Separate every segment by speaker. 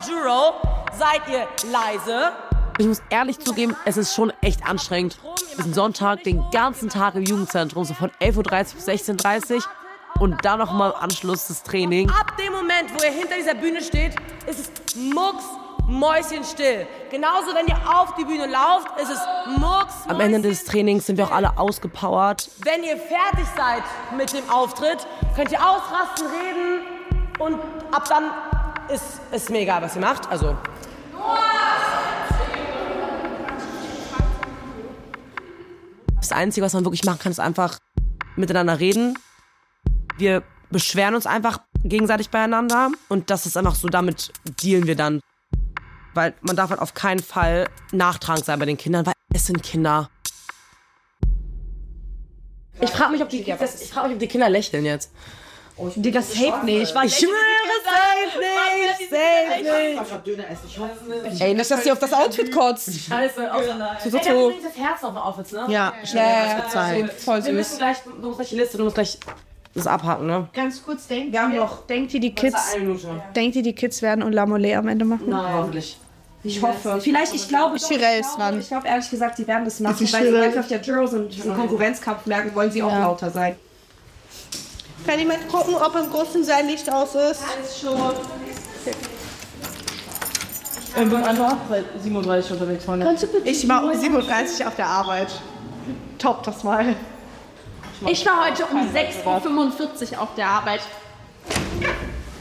Speaker 1: Juro, seid ihr leise.
Speaker 2: Ich muss ehrlich zugeben, es ist schon echt anstrengend. Wir sind Sonntag den ganzen Tag im Jugendzentrum, so von 11.30 Uhr bis 16.30 Uhr. Und dann noch mal im Anschluss das Training.
Speaker 1: Ab dem Moment, wo ihr hinter dieser Bühne steht, ist es mucksmäuschenstill. Genauso, wenn ihr auf die Bühne lauft, ist es mucksmäuschenstill.
Speaker 2: Am Ende des Trainings sind wir auch alle ausgepowert.
Speaker 1: Wenn ihr fertig seid mit dem Auftritt, könnt ihr ausrasten, reden und ab dann ist es mir egal, was ihr macht. Also.
Speaker 2: Das Einzige, was man wirklich machen kann, ist einfach miteinander reden. Wir beschweren uns einfach gegenseitig beieinander und das ist einfach so, damit dealen wir dann. Weil man darf halt auf keinen Fall nachtragend sein bei den Kindern, weil es sind Kinder. Ich frage mich, ob die Kinder lächeln jetzt.
Speaker 3: Digga, safe nicht.
Speaker 2: Ich schwöre, safe nicht.
Speaker 3: Ey, nicht, dass sie auf das Outfit kotzt.
Speaker 2: Scheiße, auch so nice.
Speaker 3: So.
Speaker 2: Das Herz noch auf jetzt, ne?
Speaker 3: Ja, gezeigt. Voll
Speaker 2: Du musst
Speaker 3: süß.
Speaker 2: gleich die Liste, du musst gleich das abhaken, ne?
Speaker 3: Ganz kurz denken.
Speaker 2: Wir haben noch.
Speaker 3: Denkt ihr, die
Speaker 2: Kids
Speaker 3: werden und La Mollet am Ende machen?
Speaker 2: Nein. Hoffentlich.
Speaker 3: Ich hoffe.
Speaker 2: Vielleicht, ich glaube,
Speaker 3: Chirel ist dran.
Speaker 2: ich glaube ehrlich gesagt, die werden das machen,
Speaker 3: Ist die
Speaker 2: weil sie
Speaker 3: Chirel?
Speaker 2: einfach der Juros und im Konkurrenzkampf merken, wollen sie auch lauter sein.
Speaker 4: Kann jemand gucken, ob im großen Saal Licht aus ist?
Speaker 2: Ich bin einfach 37 unterwegs, Freunde.
Speaker 4: Ich war um 37 auf der Arbeit. Top das mal.
Speaker 5: Ich war heute um 6.45 Uhr auf der Arbeit.
Speaker 6: 5,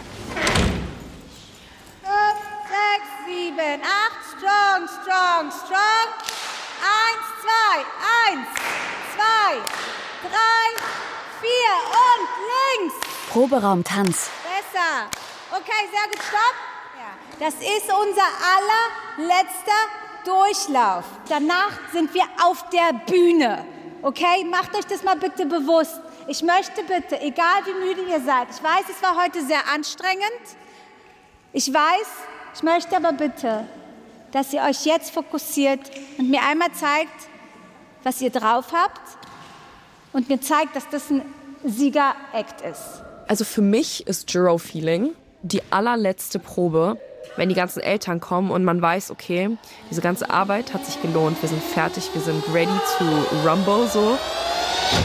Speaker 6: 6, 7, 8, strong, strong, strong. 1, 2, 1, 2, 3, 4 und links.
Speaker 7: Proberaum Tanz.
Speaker 6: Besser. Okay, sehr gut, stopp. Ja. Das ist unser allerletzter Durchlauf. Danach sind wir auf der Bühne. Okay, macht euch das mal bitte bewusst. Ich möchte bitte, egal wie müde ihr seid, ich weiß, es war heute sehr anstrengend. Ich weiß, ich möchte aber bitte, dass ihr euch jetzt fokussiert und mir einmal zeigt, was ihr drauf habt und mir zeigt, dass das ein Sieger-Act ist.
Speaker 8: Also für mich ist Juro-Feeling die allerletzte Probe, wenn die ganzen Eltern kommen und man weiß, okay, diese ganze Arbeit hat sich gelohnt, wir sind fertig, wir sind ready to rumble, so.